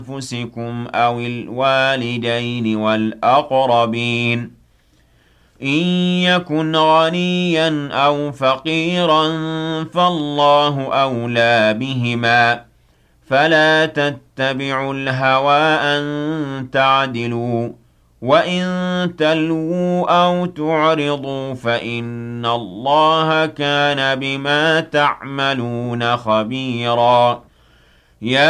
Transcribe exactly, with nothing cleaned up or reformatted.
أنفسكم أو الوالدين والأقربين إن يكن غنيا أو فقيرا فالله أولى بهما فلا تتبعوا الهوى أن تعدلوا وإن تلووا أو تعرضوا فإن الله كان بما تعملون خبيرا يا